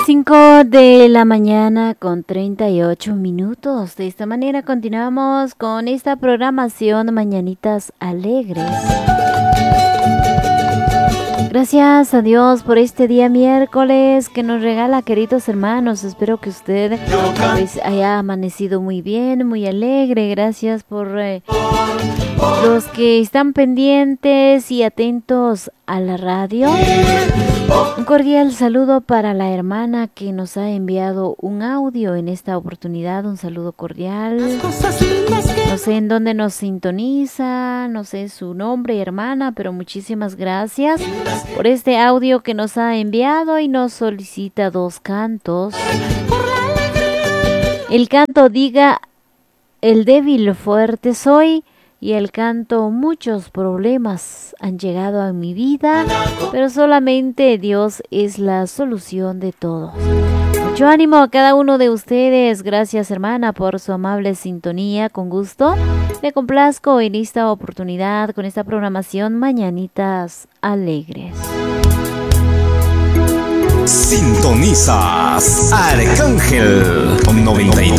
5 de la mañana con 38 minutos. De esta manera continuamos con esta programación Mañanitas Alegres. Gracias a Dios por este día miércoles que nos regala, queridos hermanos. Espero que usted pues, haya amanecido muy bien, muy alegre. Gracias por los que están pendientes y atentos a la radio. Un cordial saludo para la hermana que nos ha enviado un audio en esta oportunidad. Un saludo cordial. No sé en dónde nos sintoniza, no sé su nombre, hermana, pero muchísimas gracias por este audio que nos ha enviado y nos solicita 2 cantos. El canto diga, el débil fuerte soy. Y el canto, muchos problemas han llegado a mi vida, pero solamente Dios es la solución de todo. Mucho ánimo a cada uno de ustedes. Gracias, hermana, por su amable sintonía. Con gusto me complazco en esta oportunidad con esta programación Mañanitas Alegres. Sintonizas Arcángel 92.5.